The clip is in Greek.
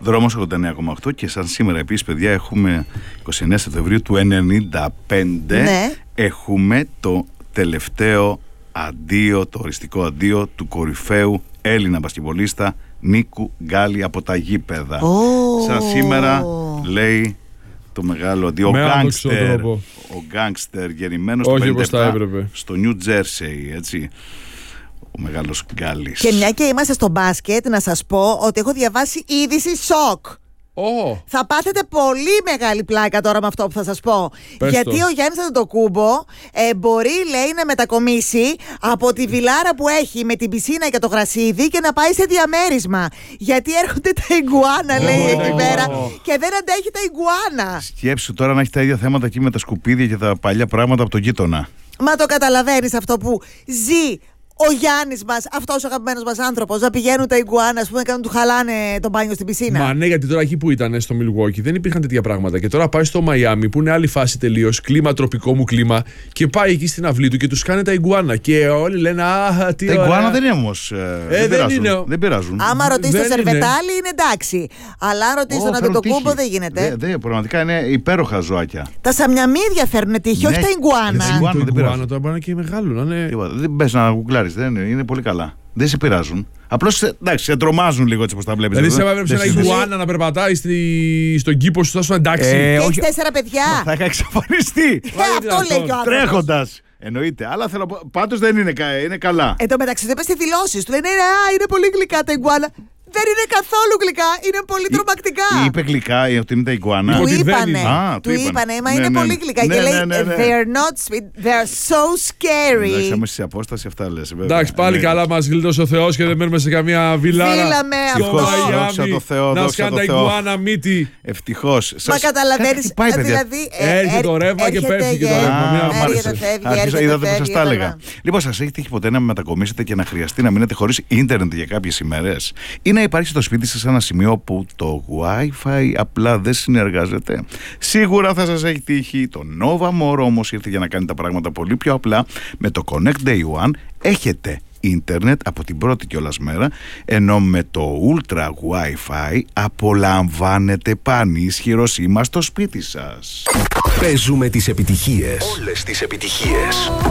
Δρόμος 89,8 και σαν σήμερα επίσης, παιδιά, έχουμε 29 Σεπτεμβρίου του 1995. Ναι. Έχουμε το τελευταίο αντίο, το οριστικό αντίο του κορυφαίου Έλληνα μπασκετμπολίστα Νίκου Γκάλη από τα γήπεδα. Σαν σήμερα λέει το μεγάλο αντίο. Ο γκάνγκστερ γεννημένος το 1957 στο Νιου Τζέρσεϊ, έτσι. Ο μεγάλος Γκάλης. Και μια και είμαστε στο μπάσκετ, να σας πω ότι έχω διαβάσει είδηση σοκ. Θα πάθετε πολύ μεγάλη πλάκα τώρα με αυτό που θα σας πω. Γιατί ο Γιάννης Αντετοκούμπο μπορεί, λέει, να μετακομίσει από τη βιλάρα που έχει με την πισίνα και το γρασίδι και να πάει σε διαμέρισμα. Γιατί έρχονται τα ιγκουάνα, λέει, εκεί πέρα και δεν αντέχει τα ιγκουάνα. Σκέψου τώρα να έχει τα ίδια θέματα εκεί με τα σκουπίδια και τα παλιά πράγματα από τον γείτονα. Μα το καταλαβαίνεις αυτό που ζει ο Γιάννης μας, αυτός ο αγαπημένος μας άνθρωπος, να πηγαίνουν τα ιγκουάνα, ας πούμε, να του χαλάνε το μπάνιο στην πισίνα. Μα ναι, γιατί τώρα εκεί που ήταν στο Milwaukee δεν υπήρχαν τέτοια πράγματα. Και τώρα πάει στο Μαϊάμι που είναι άλλη φάση τελείως, κλίμα, τροπικό μου κλίμα, και πάει εκεί στην αυλή του και τους κάνει τα ιγκουάνα. Και όλοι λένε, αχ, τι τα ωραία. ιγκουάνα δεν είναι όμως. Δεν πειράζουν. Άμα ρωτήσει το Σερβετάλι είναι εντάξει. Αλλά αν ρωτήσει τον Αντετοκούμπο δεν γίνεται. Πραγματικά είναι υπέροχα ζωάκια. Τα σαμιαμίδια φέρνουν τύχη, όχι τα ιγκουάνα. Τα ιγκουάνα τώρα μπορεί και μεγάλο. Δεν πες να γουγκλάρεις. Είναι πολύ καλά. Δεν σε πειράζουν. Απλώς εντάξει, σε τρομάζουν λίγο έτσι όπως τα βλέπεις. Δηλαδή, σε έβλεψε ένα ιγκουάνα να περπατάει στον κήπο σου, θα σου εντάξει. Και έχεις 4 παιδιά. Θα είχα εξαφανιστεί. Αυτό λέει και ο άνθρωπος. Τρέχοντας. Εννοείται. Αλλά θέλω να πω, πάντως δεν είναι καλά. Εν τω μεταξύ, δεν πες στις δηλώσεις του. Λένε, είναι πολύ γλυκά τα ιγκουάνα. Δεν είναι καθόλου γλυκά, είναι πολύ τρομακτικά. Είπε γλυκά ότι είναι τα ιγκουάνα. Του είπανε, μα είναι πολύ γλυκά. Και λέει, they're not sweet, they're so scary. Εντάξει, άμα σε απόσταση αυτά λες. Εντάξει, πάλι καλά μας γλίτωσε ο Θεός και δεν μένουμε σε καμία βιλάρα. Φύλαμε αυτό. Να σκάνε τα ιγκουάνα μύτη. Ευτυχώς. Μα καταλαβαίνεις, δηλαδή έρχεται το ρεύμα και πέφτει και το ρεύμα. Είδατε που σας τα έλεγα. Λοιπόν, σας έχει τύχει ποτέ να μετακομίσετε και να χρειαστεί να μείνετε χωρίς ίντερνετ για κάποιες ημέρες? Ή να υπάρχει στο σπίτι σας ένα σημείο που το Wi-Fi απλά δεν συνεργάζεται? Σίγουρα θα σας έχει τύχει. Το Nova More όμως ήρθε για να κάνει τα πράγματα πολύ πιο απλά. Με το Connect Day One έχετε ίντερνετ από την πρώτη κιόλας μέρα, ενώ με το Ultra Wi-Fi απολαμβάνετε πανίσχυρο σήμα στο σπίτι σας. Παίζουμε τις επιτυχίες. Όλες τις επιτυχίες.